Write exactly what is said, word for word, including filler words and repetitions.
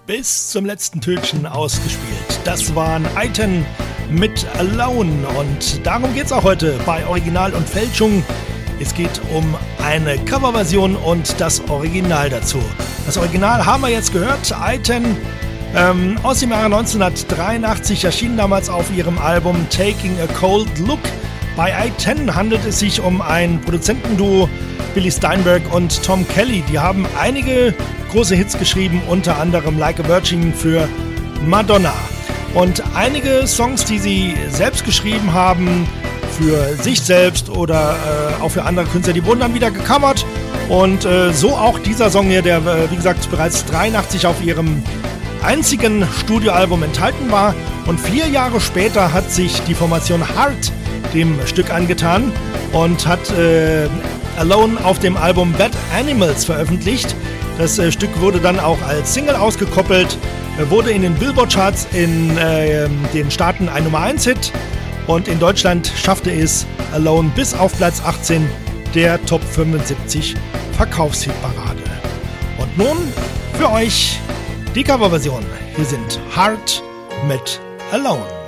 bis zum letzten Tönchen ausgespielt. Das waren Eiten mit Alone und darum geht's auch heute bei Original und Fälschung. Es geht um eine Coverversion und das Original dazu. Das Original haben wir jetzt gehört, Eiten ähm, aus dem Jahre neunzehnhundertdreiundachtzig, erschien damals auf ihrem Album Taking a Cold Look. Bei Eiten handelt es sich um ein Produzentenduo, Billy Steinberg und Tom Kelly. Die haben einige große Hits geschrieben, unter anderem Like a Virgin für Madonna. Und einige Songs, die sie selbst geschrieben haben, für sich selbst oder äh, auch für andere Künstler, die wurden dann wieder gecovert. Und äh, so auch dieser Song hier, der äh, wie gesagt bereits dreiundachtzig auf ihrem einzigen Studioalbum enthalten war. Und vier Jahre später hat sich die Formation Heart dem Stück angetan und hat äh, Alone auf dem Album Bad Animals veröffentlicht. Das äh, Stück wurde dann auch als Single ausgekoppelt, äh, wurde in den Billboard-Charts in äh, den Staaten ein Nummer eins Hit und in Deutschland schaffte es Alone bis auf Platz achtzehn der Top fünfundsiebzig Verkaufshitparade. Und nun für euch die Coverversion. Hier sind Heart mit Alone.